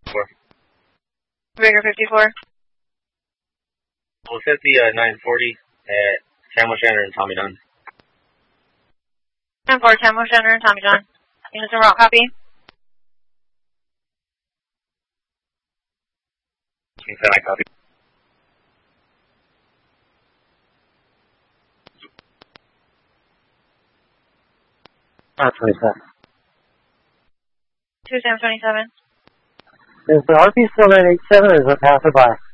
Rigger 54. 940 at Tammo Shannon and Tommy Dunn. 10-4, Tammo Shannon and Tommy John. Units en route, copy. I copy. R27. 2 Sam 27. Is the RP still 987 or is it passerby?